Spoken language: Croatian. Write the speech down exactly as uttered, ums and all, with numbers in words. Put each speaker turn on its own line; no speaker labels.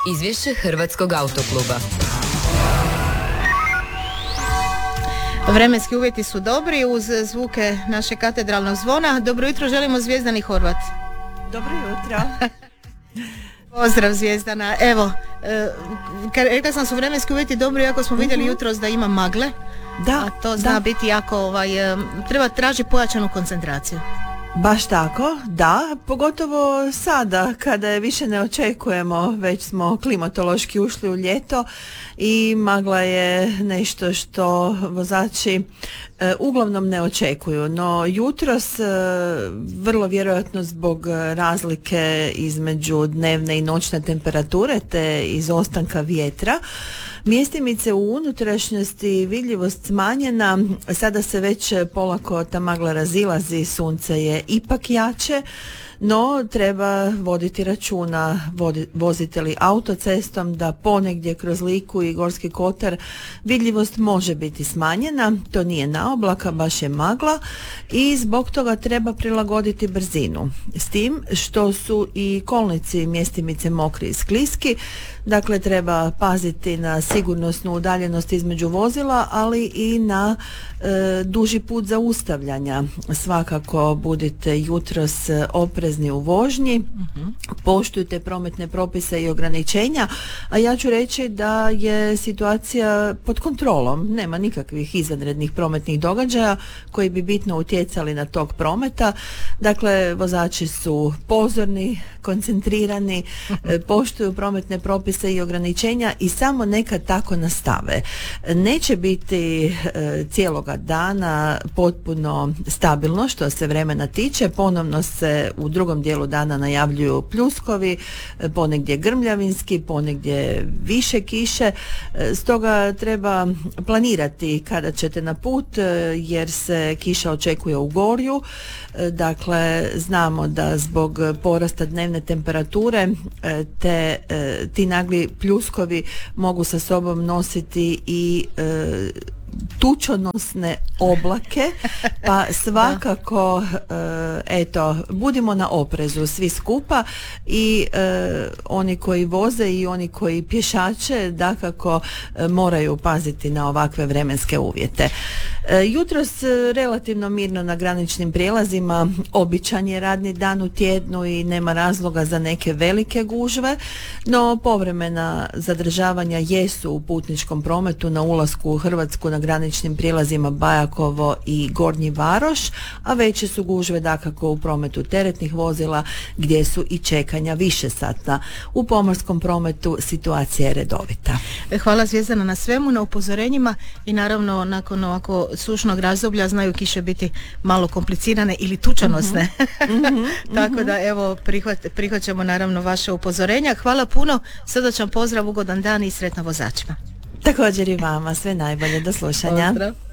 Izvješće Hrvatskog autokluba.
Vremenski uvjeti su dobri uz zvuke našeg katedralnog zvona. Dobro jutro želimo Zvijezdani Horvat.
Dobro jutro.
Pozdrav Zvijezdana. Evo, e, rekla sam su vremenski uvjeti dobri, iako smo vidjeli uh-huh. jutros da ima magle.
Da,
a to zna
da.
biti jako, ovaj, treba traži pojačanu koncentraciju.
Baš tako, da, pogotovo sada kada je više ne očekujemo, već smo klimatološki ušli u ljeto i magla je nešto što vozači e, uglavnom ne očekuju, no jutros e, vrlo vjerojatno zbog razlike između dnevne i noćne temperature te izostanka vjetra, mjestimice u unutrašnjosti, vidljivost smanjena, sada se već polako ta magla razilazi, sunce je ipak jače, no treba voditi računa, vodi, vozite li autocestom, da ponegdje kroz Liku i Gorski kotar vidljivost može biti smanjena, to nije naoblaka, baš je magla i zbog toga treba prilagoditi brzinu. S tim što su i kolnici mjestimice mokri i skliski, dakle treba paziti na sigurnosnu udaljenost između vozila, ali i na e, duži put zaustavljanja. Svakako budite jutros oprezni u vožnji, uh-huh. poštujte prometne propise i ograničenja, a ja ću reći da je situacija pod kontrolom, nema nikakvih izvanrednih prometnih događaja koji bi bitno utjecali na tok prometa, dakle vozači su pozorni, koncentrirani, uh-huh. poštuju prometne propise i ograničenja i samo neka tako nastave. Neće biti e, cijeloga dana potpuno stabilno što se vremena tiče, ponovno se u drugom dijelu dana najavljuju pljuskovi, ponegdje grmljavinski, ponegdje više kiše, stoga treba planirati kada ćete na put jer se kiša očekuje u Gorju, dakle znamo da zbog porasta dnevne temperature te, ti nagli pljuskovi mogu sa sobom nositi i e, tučonosne oblake, pa svakako e, eto, budimo na oprezu svi skupa i e, oni koji voze i oni koji pješače dakako e, moraju paziti na ovakve vremenske uvjete. E, jutros relativno mirno na graničnim prijelazima, običan je radni dan u tjednu i nema razloga za neke velike gužve, no povremena zadržavanja jesu u putničkom prometu na ulasku u Hrvatsku na graničnim prijelazima Bajakovo i Gornji Varoš, a veće su gužve dakako u prometu teretnih vozila gdje su i čekanja višesatna. U pomorskom prometu situacija je redovita.
Hvala Zvijezdana na svemu, na upozorenjima i naravno nakon ovako sušnog razdoblja znaju kiše biti malo komplicirane ili tučanosne. Mm-hmm. Tako da evo prihvat, prihvaćamo naravno vaše upozorenja. Hvala puno, srdačan pozdrav, ugodan dan i sretno vozačima.
Također i vama, sve najbolje, do slušanja.
Pozdrav.